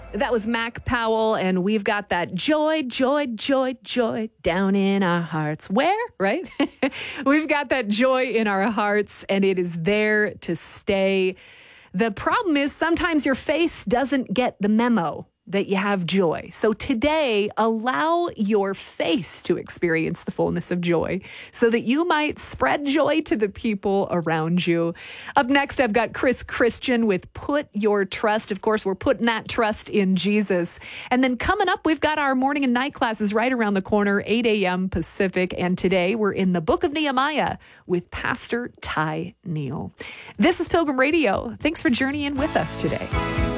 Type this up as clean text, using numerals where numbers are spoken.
That was Mac Powell, and we've got that joy, joy, joy, joy down in our hearts. Where? Right? We've got that joy in our hearts, and it is there to stay. The problem is sometimes your face doesn't get the memo that you have joy. So today, allow your face to experience the fullness of joy so that you might spread joy to the people around you. Up next, I've got Chris Christian with Put Your Trust. Of course, we're putting that trust in Jesus. And then coming up, we've got our morning and night classes right around the corner, 8 a.m. Pacific. And today, we're in the book of Nehemiah with Pastor Ty Neal. This is Pilgrim Radio. Thanks for journeying with us today.